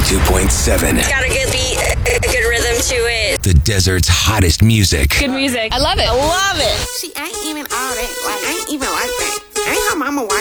92.7. Got a good beat, a good rhythm to it. The desert's hottest music. Good music. I love it. I love it. She ain't even all that